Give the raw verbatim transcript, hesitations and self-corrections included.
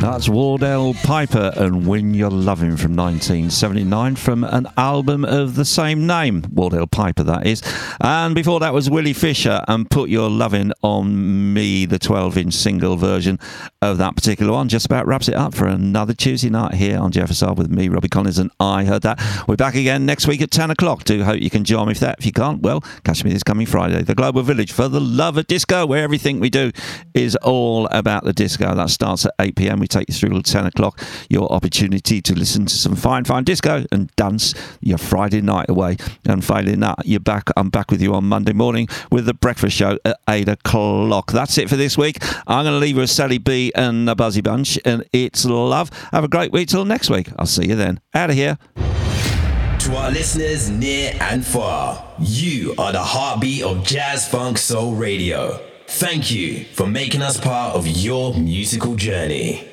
That's Wardell Piper and When You're Loving from nineteen seventy-nine from an album of the same name. Wardell Piper, that is. And before that was Willie Fisher and Put Your Lovin' on Me, the twelve-inch single version of that particular one. Just about wraps it up for another Tuesday night here on J F S R with me, Robbie Collins, and I Heard That. We're back again next week at ten o'clock. Do hope you can join me for that. If you can't, well, catch me this coming Friday. The Global Village for the love of disco, where everything we do is all about the disco. That starts at eight p.m. We take you through till ten o'clock. Your opportunity to listen to some fine, fine disco and dance your Friday night away. And failing that, you're back. I'm back with you on Monday morning with the breakfast show at eight o'clock. That's it for this week. I'm going to leave you with Sally B and the Buzzy Bunch, and it's love. Have a great week till next week. I'll see you then. Out of here. To our listeners near and far, you are the heartbeat of Jazz Funk Soul Radio. Thank you for making us part of your musical journey.